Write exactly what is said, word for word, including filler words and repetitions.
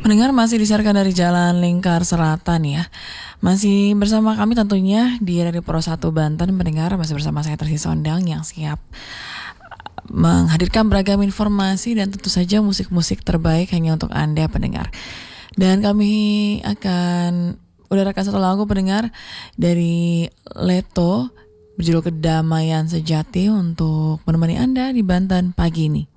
Pendengar masih disiarkan dari Jalan Lingkar Selatan ya. Masih bersama kami tentunya di Radio Pro satu Banten. Pendengar masih bersama saya Tersi Sondang yang siap menghadirkan beragam informasi dan tentu saja musik-musik terbaik hanya untuk Anda pendengar. Dan kami akan udarakan satu lagu pendengar dari Leto berjudul Kedamaian Sejati untuk menemani Anda di Banten pagi ini.